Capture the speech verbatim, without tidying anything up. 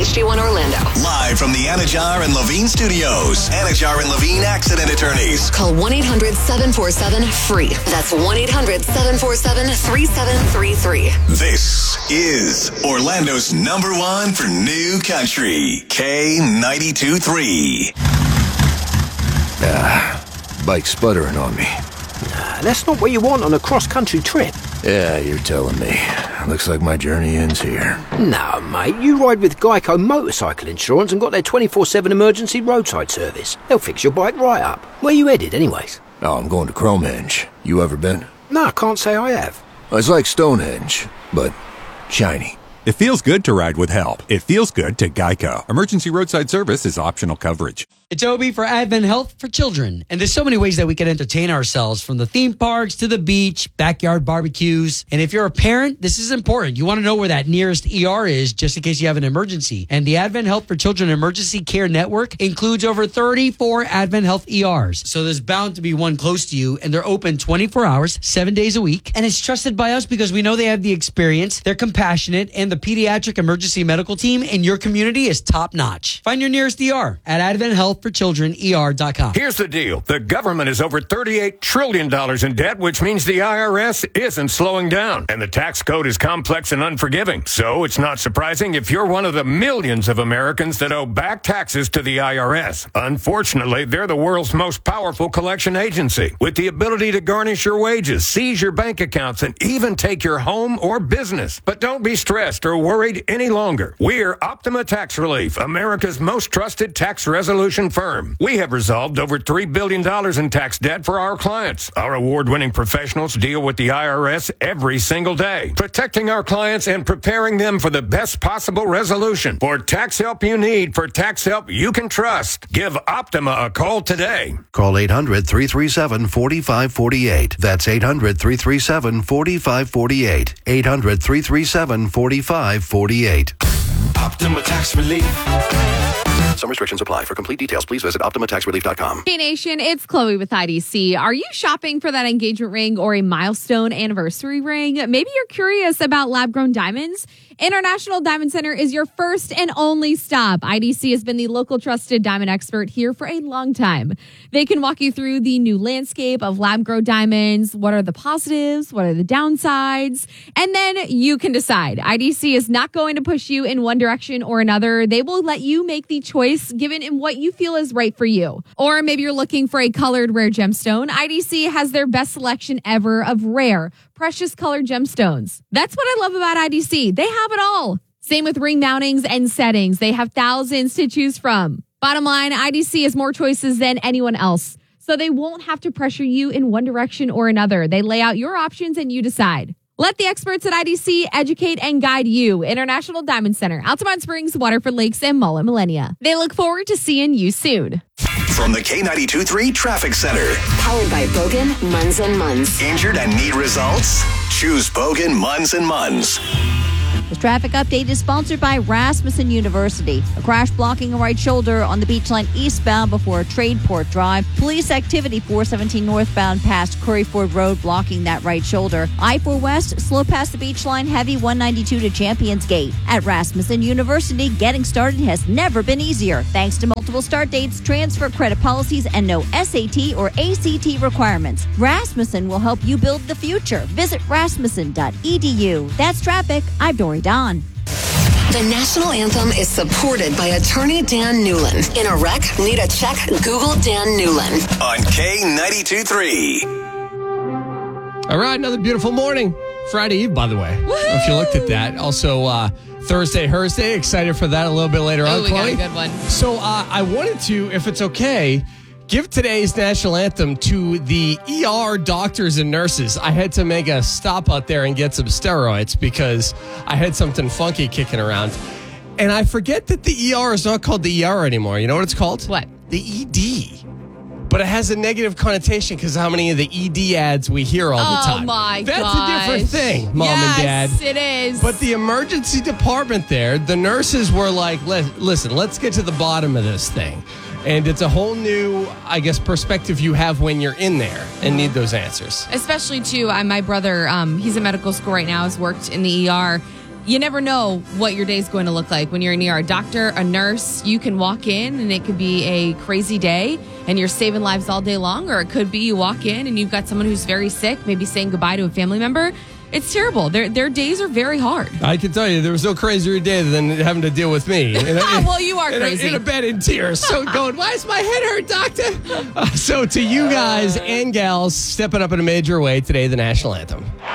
H D one Orlando. Live from the Anajar and Levine studios. Anajar and Levine accident attorneys. Call one eight hundred seven four seven free. That's one eight hundred seven four seven three seven three three. This is Orlando's number one for new country. K ninety-two point three. Ah, bike sputtering on me. Nah, that's not what you want on a cross-country trip. Yeah, you're telling me. Looks like my journey ends here. No, mate, you ride with Geico Motorcycle Insurance and got their twenty-four seven emergency roadside service. They'll fix your bike right up. Where you headed, anyways? Oh, I'm going to Cromehenge. You ever been? No, I can't say I have. It's like Stonehenge, but shiny. It feels good to ride with help. It feels good to Geico. Emergency roadside service is optional coverage. It's Obi for Advent Health for Children. And there's so many ways that we can entertain ourselves, from the theme parks to the beach, backyard barbecues. And if you're a parent, this is important. You want to know where that nearest E R is just in case you have an emergency. And the Advent Health for Children Emergency Care Network includes over thirty-four Advent Health E Rs. So there's bound to be one close to you, and they're open twenty-four hours, seven days a week. And it's trusted by us because we know they have the experience, they're compassionate, and the pediatric emergency medical team in your community is top notch. Find your nearest E R at Advent Health for Children E R dot com. Here's the deal. The government is over thirty-eight trillion dollars in debt, which means the I R S isn't slowing down. And the tax code is complex and unforgiving. So it's not surprising if you're one of the millions of Americans that owe back taxes to the I R S. Unfortunately, they're the world's most powerful collection agency, with the ability to garnish your wages, seize your bank accounts, and even take your home or business. But don't be stressed or worried any longer. We're Optima Tax Relief, America's most trusted tax resolution firm. We have resolved over three billion dollars in tax debt for our clients. Our award-winning professionals deal with the I R S every single day, protecting our clients and preparing them for the best possible resolution. For tax help you need, for tax help you can trust, give Optima a call today. Call eight hundred three three seven four five four eight. That's eight hundred three three seven four five four eight. eight hundred three three seven four five four eight. Optima Tax Relief. Some restrictions apply. For complete details, please visit optima tax relief dot com. Hey Nation, it's Chloe with I D C. Are you shopping for that engagement ring or a milestone anniversary ring? Maybe you're curious about lab-grown diamonds. International Diamond Center is your first and only stop. I D C has been the local trusted diamond expert here for a long time. They can walk you through the new landscape of lab-grown diamonds. What are the positives? What are the downsides? And then you can decide. I D C is not going to push you in one direction or another. They will let you make the choice given in what you feel is right for you. Or maybe you're looking for a colored rare gemstone. I D C has their best selection ever of rare, precious colored gemstones. That's what I love about I D C. They have it all. Same with ring mountings and settings. They have thousands to choose from. Bottom line, I D C has more choices than anyone else, so they won't have to pressure you in one direction or another. They lay out your options and you decide. Let the experts at I D C educate and guide you. International Diamond Center, Altamont Springs, Waterford Lakes, and Mullet Millenia. They look forward to seeing you soon. From the K ninety-two point three Traffic Center. Powered by Bogan, Munz and Munz. Injured and need results? Choose Bogan, Munz and Munz. This traffic update is sponsored by Rasmussen University. A crash blocking a right shoulder on the beach line eastbound before Tradeport Drive. Police activity four seventeen northbound past Curryford Road blocking that right shoulder. I four West slow past the beach line, heavy one ninety-two to Champions Gate. At Rasmussen University, getting started has never been easier. Thanks to multiple start dates, transfer credit policies, and no S A T or A C T requirements. Rasmussen will help you build the future. Visit rasmussen dot e d u. That's traffic. I'm Dory Don. The national anthem is supported by attorney Dan Newland. In a wreck, need a check? Google Dan Newland. On K ninety-two point three. All right, another beautiful morning. Friday Eve, by the way. Woo-hoo! If you looked at that. Also, uh, Thursday, Thursday. Excited for that a little bit later oh, on, we Chloe. got a good one. So uh, I wanted to, if it's okay, give today's national anthem to the E R doctors and nurses. I had to make a stop out there and get some steroids because I had something funky kicking around. And I forget that the E R is not called the E R anymore. You know what it's called? What? The E D. But it has a negative connotation because how many of the E D ads we hear all oh the time. Oh, my That's gosh. a different thing, Mom yes, and Dad. Yes, it is. But the emergency department there, the nurses were like, listen, let's get to the bottom of this thing. And it's a whole new, I guess, perspective you have when you're in there and need those answers. Especially, too, uh, my brother, um, he's in medical school right now, has worked in the E R. you never know what your day is going to look like when you're an E R doctor, a nurse. You can walk in and it could be a crazy day and you're saving lives all day long, or it could be you walk in and you've got someone who's very sick, maybe saying goodbye to a family member. It's terrible. Their their days are very hard. I can tell you, there was no crazier day than having to deal with me. In a, well, you are in crazy. A, in a bed in tears. So going, why is my head hurt, doctor? Uh, so to you guys and gals stepping up in a major way today, the national anthem.